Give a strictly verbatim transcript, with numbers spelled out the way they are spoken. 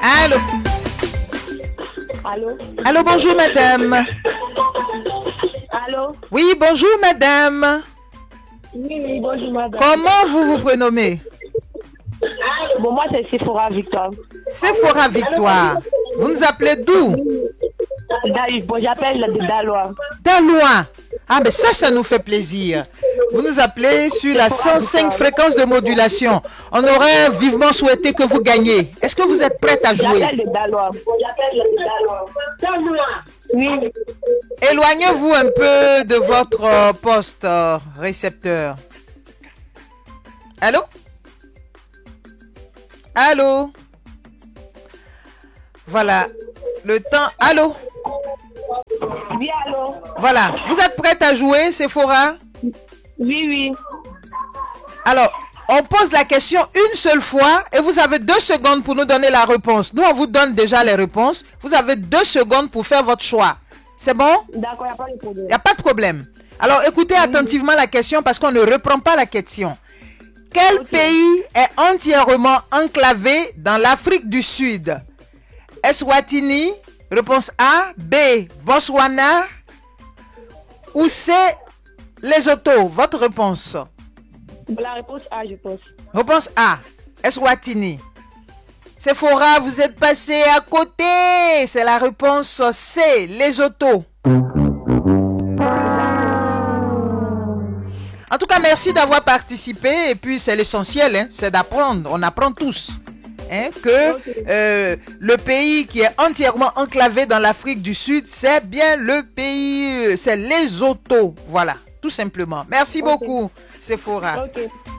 Allô? Allô? Allô, bonjour madame. Allô? Oui, bonjour madame. Oui, oui, bonjour madame. Comment vous vous prénommez? Bon, moi c'est Sephora Victoire. Sephora Victoire. Vous nous appelez d'où? Daïf, bon, j'appelle de Dalois. Dalois. Ah, mais ça, ça nous fait plaisir. Vous nous appelez sur la cent cinq fréquence de modulation. On aurait vivement souhaité que vous gagniez. Est-ce que vous êtes prête à jouer? J'appelle de Dalois. Bon, j'appelle de Dalois. Oui. Éloignez-vous un peu de votre euh, poste euh, récepteur. Allô? Allô? Voilà. Le temps. Allô? Oui, allô? Voilà. Vous êtes prête à jouer, Sephora? Oui, oui. Alors, on pose la question une seule fois et vous avez deux secondes pour nous donner la réponse. Nous, on vous donne déjà les réponses. Vous avez deux secondes pour faire votre choix. C'est bon? D'accord, il n'y a pas de problème. Il n'y a pas de problème. Alors, écoutez attentivement la question parce qu'on ne reprend pas la question. Quel Ok. pays est entièrement enclavé dans l'Afrique du Sud? Eswatini, réponse A. B. Botswana. Ou C. Lesotho. Votre réponse? La réponse A, je pense. Réponse A. Eswatini. Sephora, vous êtes passé à côté. C'est la réponse C. Lesotho. En tout cas, merci d'avoir participé. Et puis, c'est l'essentiel, hein, c'est d'apprendre. On apprend tous. Hein, que euh, le pays qui est entièrement enclavé dans l'Afrique du Sud, c'est bien le pays, euh, c'est Lesotho. Voilà, tout simplement. Merci Ok. beaucoup, Sephora. Ok.